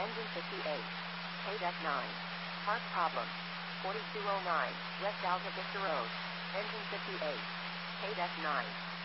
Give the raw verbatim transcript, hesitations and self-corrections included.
Engine fifty-eight. K nine. Part problem. forty-two oh nine, West Alta Vista Road. Engine fifty-eight. K nine.